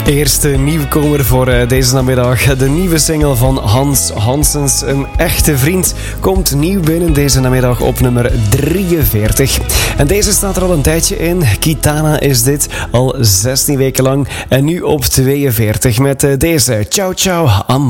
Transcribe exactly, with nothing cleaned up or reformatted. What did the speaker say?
Eerste nieuwkomer voor uh, deze namiddag. De nieuwe single van Hans Hanssens, Een Echte Vriend, komt nieuw binnen deze namiddag op nummer drieënveertig. En deze staat er al een tijdje in. Kitana is dit, al zestien weken lang. En nu op tweeënveertig met uh, deze Ciao Ciao Amor.